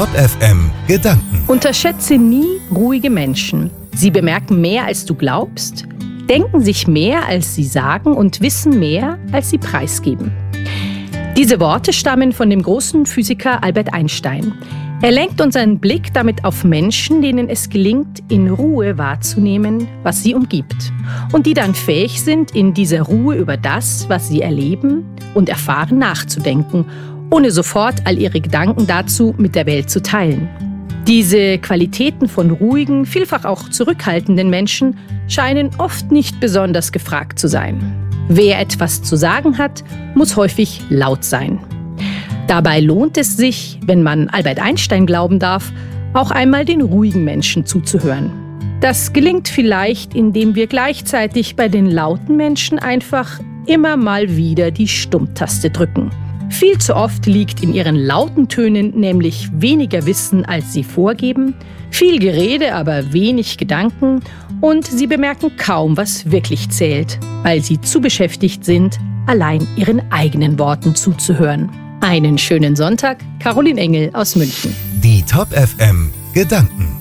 Top FM Gedanken. Unterschätze nie ruhige Menschen. Sie bemerken mehr, als du glaubst, denken sich mehr, als sie sagen und wissen mehr, als sie preisgeben. Diese Worte stammen von dem großen Physiker Albert Einstein. Er lenkt unseren Blick damit auf Menschen, denen es gelingt, in Ruhe wahrzunehmen, was sie umgibt. Und die dann fähig sind, in dieser Ruhe über das, was sie erleben und erfahren, nachzudenken, ohne sofort all ihre Gedanken dazu mit der Welt zu teilen. Diese Qualitäten von ruhigen, vielfach auch zurückhaltenden Menschen scheinen oft nicht besonders gefragt zu sein. Wer etwas zu sagen hat, muss häufig laut sein. Dabei lohnt es sich, wenn man Albert Einstein glauben darf, auch einmal den ruhigen Menschen zuzuhören. Das gelingt vielleicht, indem wir gleichzeitig bei den lauten Menschen einfach immer mal wieder die Stummtaste drücken. Viel zu oft liegt in ihren lauten Tönen nämlich weniger Wissen, als sie vorgeben, viel Gerede, aber wenig Gedanken und sie bemerken kaum, was wirklich zählt, weil sie zu beschäftigt sind, allein ihren eigenen Worten zuzuhören. Einen schönen Sonntag, Caroline Engel aus München. Die Top FM Gedanken.